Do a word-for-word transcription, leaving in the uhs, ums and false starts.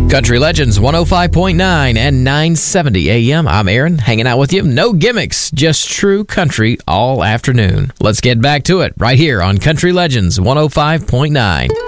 Country Legends one oh five point nine and nine seventy A M. I'm Aaron, hanging out with you. No gimmicks, just true country all afternoon. Let's get back to it right here on Country Legends one oh five point nine.